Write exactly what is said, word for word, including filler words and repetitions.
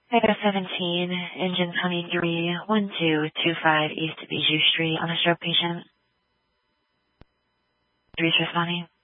Echo seventeen, engine twenty-three, one two two five East Bijou Street on a stroke patient. Three responding.